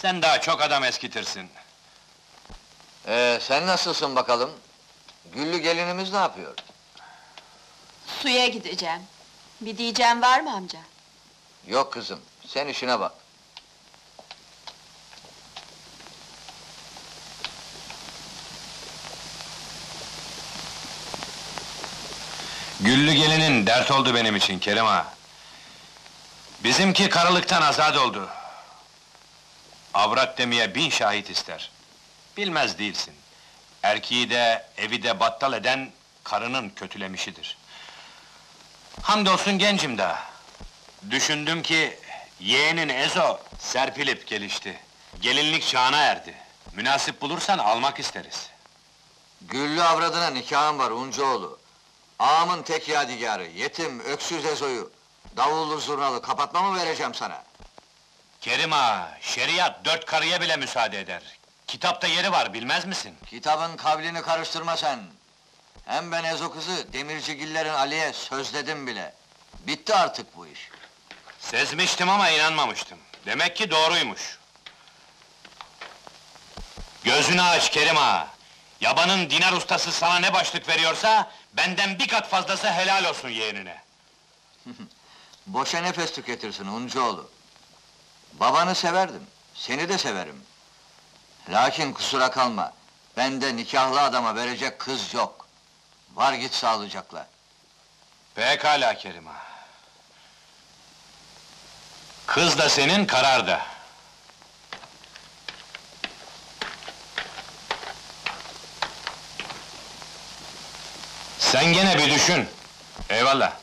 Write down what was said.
Sen daha çok adam eskitirsin. Sen nasılsın bakalım? Güllü gelinimiz ne yapıyor? Suya gideceğim. Bir diyeceğim var mı amca? Yok kızım, sen işine bak. Güllü gelinin dert oldu benim için Kerim ağa. Bizimki karılıktan azad oldu. Avrat demeye 1000 şahit ister. Bilmez değilsin. Erkeği de, evi de battal eden, karının kötülemişidir. Hamdolsun gencim daha. Düşündüm ki, yeğenin Ezo, serpilip gelişti. Gelinlik çağına erdi. Münasip bulursan almak isteriz. Güllü avradına nikahın var Uncuoğlu. Ağamın tek yadigarı, yetim, öksüz Ezo'yu... ...davullu zurnalı kapatma mı vereceğim sana? Kerim ağa, şeriat 4 karıya bile müsaade eder. Kitapta yeri var, bilmez misin? Kitabın kavlini karıştırma sen! Hem ben Ezo kızı, Demircigillerin Ali'ye sözledim bile. Bitti artık bu iş. Sezmiştim ama inanmamıştım. Demek ki doğruymuş. Gözünü aç Kerim ağa! Yabanın dinar ustası sana ne başlık veriyorsa... ...benden 1 kat fazlası helal olsun yeğenine. Boşa nefes tüketirsin Uncuoğlu. Babanı severdim, seni de severim. Lakin kusura kalma, bende nikahlı adama verecek kız yok. Var git sağlıcakla. Pekâlâ Kerim ağa. Kız da senin, karar da. Sen gene bir düşün. Eyvallah.